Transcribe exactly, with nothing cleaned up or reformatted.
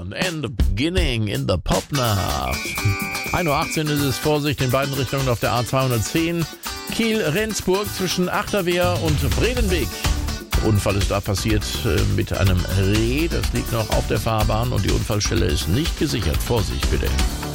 Down and the Beginning in the Popnacht. ein Uhr achtzehn ist es, Vorsicht in beiden Richtungen auf der A zweihundertzehn. Kiel-Rendsburg zwischen Achterwehr und Bredenweg. Der Unfall ist da passiert äh, mit einem Reh, das liegt noch auf der Fahrbahn und die Unfallstelle ist nicht gesichert. Vorsicht bitte.